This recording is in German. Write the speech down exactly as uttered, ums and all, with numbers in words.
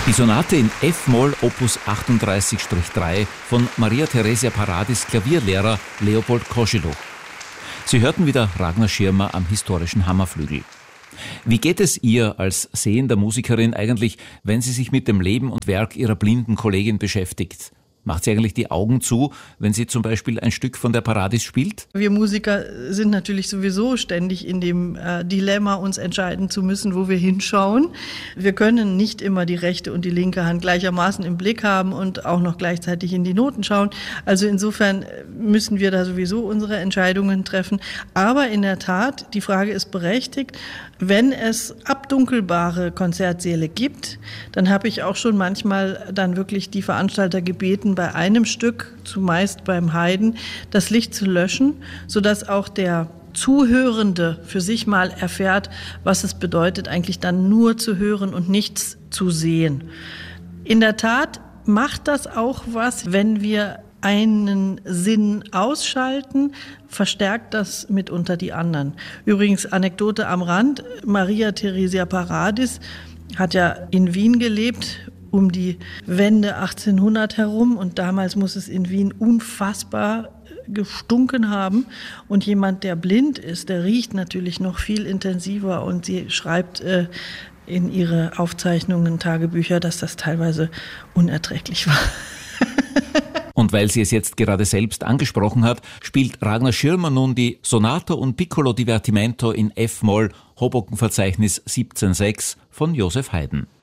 Die Sonate in F-Moll Opus achtunddreißig drei von Maria Theresia Paradis Klavierlehrer Leopold Koscheluch. Sie hörten wieder Ragnar Schirmer am historischen Hammerflügel. Wie geht es ihr als sehender Musikerin eigentlich, wenn sie sich mit dem Leben und Werk ihrer blinden Kollegin beschäftigt? Macht sie eigentlich die Augen zu, wenn sie zum Beispiel ein Stück von der Paradis spielt? Wir Musiker sind natürlich sowieso ständig in dem äh, Dilemma, uns entscheiden zu müssen, wo wir hinschauen. Wir können nicht immer die rechte und die linke Hand gleichermaßen im Blick haben und auch noch gleichzeitig in die Noten schauen. Also insofern müssen wir da sowieso unsere Entscheidungen treffen. Aber in der Tat, die Frage ist berechtigt, wenn es abdunkelbare Konzertsäle gibt, dann habe ich auch schon manchmal dann wirklich die Veranstalter gebeten, bei einem Stück, zumeist beim Haydn, das Licht zu löschen, sodass auch der Zuhörende für sich mal erfährt, was es bedeutet, eigentlich dann nur zu hören und nichts zu sehen. In der Tat macht das auch was, wenn wir einen Sinn ausschalten, verstärkt das mitunter die anderen. Übrigens, Anekdote am Rand, Maria Theresia Paradis hat ja in Wien gelebt, um die Wende achtzehnhundert herum, und damals muss es in Wien unfassbar gestunken haben, und jemand, der blind ist, der riecht natürlich noch viel intensiver, und sie schreibt äh, in ihre Aufzeichnungen, Tagebücher, dass das teilweise unerträglich war. Und weil sie es jetzt gerade selbst angesprochen hat, spielt Ragnar Schirmer nun die Sonata und Piccolo Divertimento in F-Moll, Hoboken-Verzeichnis siebzehn sechs von Joseph Haydn.